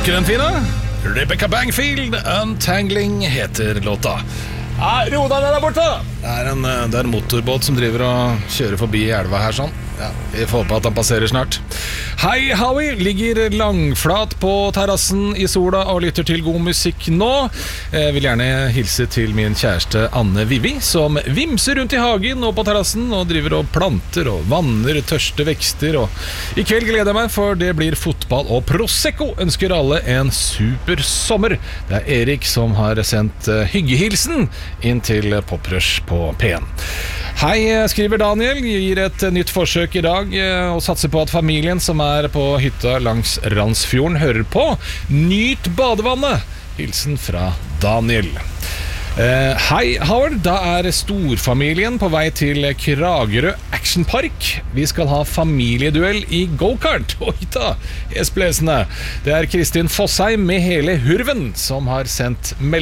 ikke den fine? Rebecca Bangfield, Untangling heter låta. Ro deg der borte! Det er en motorbåt som driver og kjører forbi elva her sånn. Ja, vi får håpe at han passerer snart. Hei, Howie! Ligger langflat på terrassen i sola og lytter til god musikk nå. Jeg vil gjerne hilse til min kjæreste Anne Vivi, som vimser rundt i hagen og på terrassen og driver og planter og vanner tørste vekster. Og i kveld gleder jeg meg, for det blir fotball og Prosecco. Ønsker alle en super sommer. Det er Erik som har sendt hyggehilsen inn til Poprush på P1. Hei, skriver Daniel, gir et nytt forsøk i dag og satser på at familien som er på hytta langs Randsfjorden hører på. Nyt badevannet! Hilsen fra Daniel. Hei, Howard, da er storfamilien på vei til Kragerø Actionpark. Vi skal ha familieduell i go-kart. Oi da, esplesende. Det er Kristin Fossheim med hele hurven som har sendt melding.